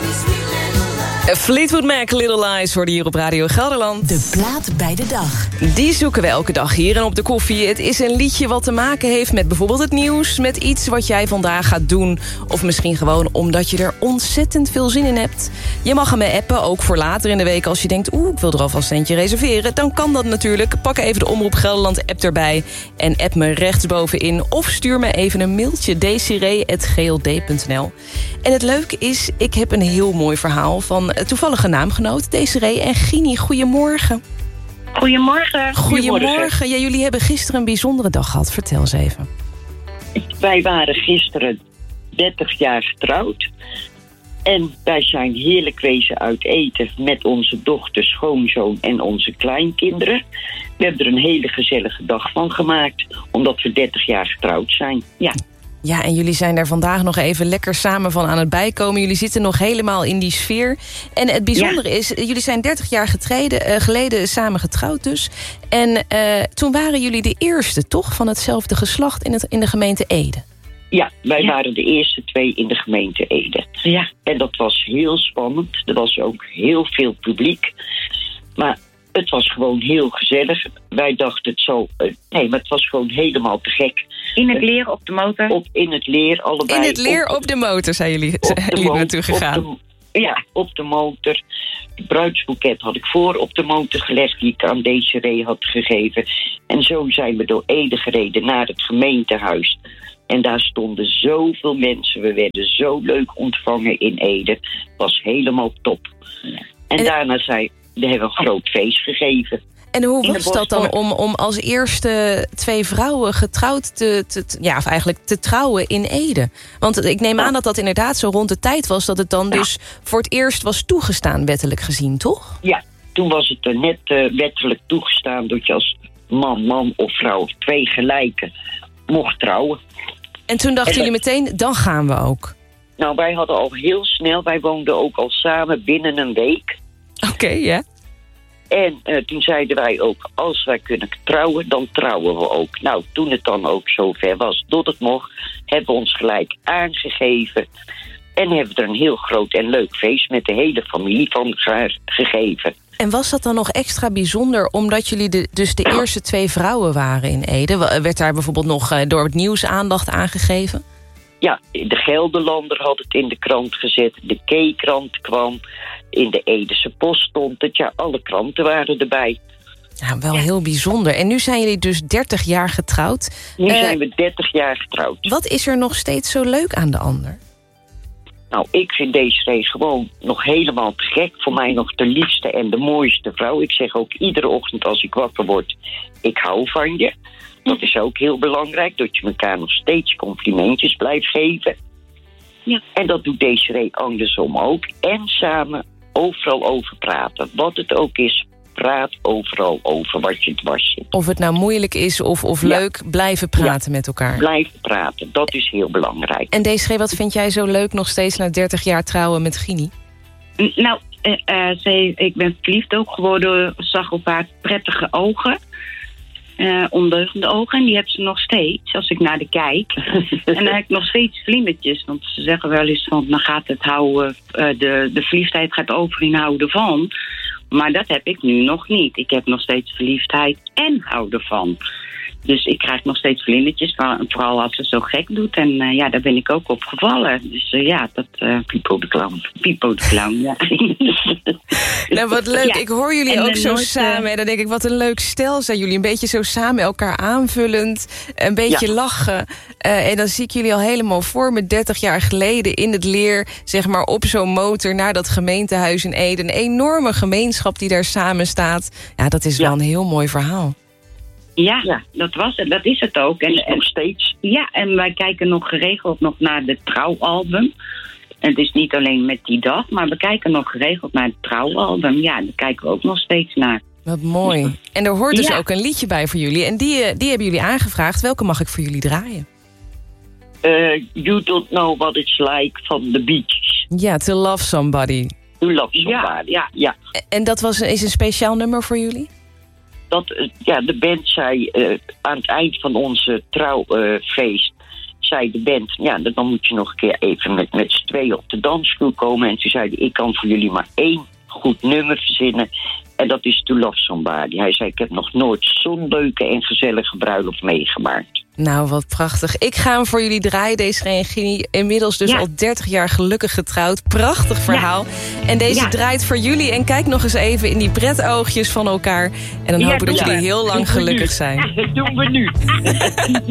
Fleetwood Mac, Little Lies, hoorde hier op Radio Gelderland. De plaat bij de dag. Die zoeken we elke dag hier en op de koffie. Het is een liedje wat te maken heeft met bijvoorbeeld het nieuws, met iets wat jij vandaag gaat doen. Of misschien gewoon omdat je er ontzettend veel zin in hebt. Je mag hem appen, ook voor later in de week. Als je denkt, ik wil er alvast eentje reserveren, dan kan dat natuurlijk. Pak even de Omroep Gelderland app erbij en app me rechtsbovenin. Of stuur me even een mailtje, desiree@gld.nl. En het leuke is, ik heb een heel mooi verhaal van toevallige naamgenoot Desiree en Gini. Goedemorgen. Goedemorgen. Goedemorgen. Ja, jullie hebben gisteren een bijzondere dag gehad. Vertel eens even. Wij waren gisteren 30 jaar getrouwd. En wij zijn heerlijk wezen uit eten met onze dochter, schoonzoon en onze kleinkinderen. We hebben er een hele gezellige dag van gemaakt, omdat we 30 jaar getrouwd zijn. Ja. Ja, en jullie zijn daar vandaag nog even lekker samen van aan het bijkomen. Jullie zitten nog helemaal in die sfeer. En het bijzondere is, jullie zijn 30 jaar geleden samen getrouwd dus. En toen waren jullie de eerste, toch, van hetzelfde geslacht in de gemeente Ede? Ja, wij waren de eerste 2 in de gemeente Ede. Ja. En dat was heel spannend. Er was ook heel veel publiek. Maar het was gewoon heel gezellig. Wij dachten het zo... maar het was gewoon helemaal te gek. In het leer op de motor? In het leer, allebei. In het leer op de motor zijn jullie naartoe gegaan? Op de motor. Het bruidsboeket had ik voor op de motor gelegd, die ik aan Desiree had gegeven. En zo zijn we door Ede gereden naar het gemeentehuis. En daar stonden zoveel mensen. We werden zo leuk ontvangen in Ede. Het was helemaal top. En daarna hebben we een groot feest gegeven. En hoe was dat dan om als eerste 2 vrouwen getrouwd te trouwen in Ede? Want ik neem aan dat dat inderdaad zo rond de tijd was dat het dan dus voor het eerst was toegestaan, wettelijk gezien, toch? Ja, toen was het er net wettelijk toegestaan dat je als man of vrouw 2 gelijken mocht trouwen. En toen dachten jullie meteen, dan gaan we ook? Nou, wij hadden al heel snel, wij woonden ook al samen binnen een week. Oké, ja. En toen zeiden wij ook, als wij kunnen trouwen, dan trouwen we ook. Nou, toen het dan ook zover was dat het mocht, hebben we ons gelijk aangegeven. En hebben we er een heel groot en leuk feest met de hele familie van gegeven. En was dat dan nog extra bijzonder omdat jullie de eerste 2 vrouwen waren in Ede? Werd daar bijvoorbeeld nog door het nieuws aandacht aangegeven? Ja, de Gelderlander had het in de krant gezet. De K-krant kwam. In de Edese Post stond het. Ja, alle kranten waren erbij. Ja, wel heel bijzonder. En nu zijn jullie dus 30 jaar getrouwd. Nu zijn we 30 jaar getrouwd. Wat is er nog steeds zo leuk aan de ander? Nou, ik vind Desiree gewoon nog helemaal te gek. Voor mij nog de liefste en de mooiste vrouw. Ik zeg ook iedere ochtend als ik wakker word, ik hou van je. Dat is ook heel belangrijk, dat je elkaar nog steeds complimentjes blijft geven. Ja. En dat doet Desiree andersom ook. En samen overal over praten. Wat het ook is, praat overal over wat je dwars zit. Of het nou moeilijk is of leuk, blijven praten met elkaar. Blijven praten, dat is heel belangrijk. En Desiree, wat vind jij zo leuk nog steeds na 30 jaar trouwen met Gini? Nou, ik ben verliefd ook geworden, zag op haar prettige ogen. Ondeugende ogen. En die heeft ze nog steeds, als ik naar de kijk. En dan heb ik nog steeds vlindertjes. Want ze zeggen wel eens van, dan gaat het houden, de verliefdheid gaat over in houden van. Maar dat heb ik nu nog niet. Ik heb nog steeds verliefdheid en houden van. Dus ik krijg nog steeds vlindertjes, vooral als ze zo gek doet. En daar ben ik ook op gevallen. Dus Pipo de Clown. Pipo de Clown, ja. Nou, wat leuk. Ja. Ik hoor jullie ook zo nooit, samen. En dan denk ik, wat een leuk stel zijn jullie. Een beetje zo samen elkaar aanvullend. Een beetje lachen. En dan zie ik jullie al helemaal voor me 30 jaar geleden in het leer, zeg maar op zo'n motor naar dat gemeentehuis in Ede. Een enorme gemeenschap die daar samen staat. Ja, dat is wel een heel mooi verhaal. Ja, dat was het. Dat is het ook. En nog steeds. Ja, en wij kijken nog geregeld nog naar de trouwalbum. En het is niet alleen met die dag, maar we kijken nog geregeld naar het trouwalbum. Ja, daar kijken we ook nog steeds naar. Wat mooi. En er hoort dus ook een liedje bij voor jullie. En die hebben jullie aangevraagd. Welke mag ik voor jullie draaien? You Don't Know What It's Like van The Beatles. Ja, To Love Somebody. To Love Somebody, ja. En dat is een speciaal nummer voor jullie? De band zei aan het eind van onze trouwfeest, zei de band, ja, dan moet je nog een keer even met z'n tweeën op de dansvloer komen. En toen zei hij, ik kan voor jullie maar 1 goed nummer verzinnen. En dat is To Love Somebody. Hij zei, ik heb nog nooit zo'n leuke en gezellige bruiloft meegemaakt. Nou, wat prachtig. Ik ga hem voor jullie draaien, Desiree en Ginny. Inmiddels dus al 30 jaar gelukkig getrouwd. Prachtig verhaal. Ja. En deze draait voor jullie. En kijk nog eens even in die pretoogjes van elkaar. En dan hopen dat jullie heel lang gelukkig zijn. Dat doen we nu.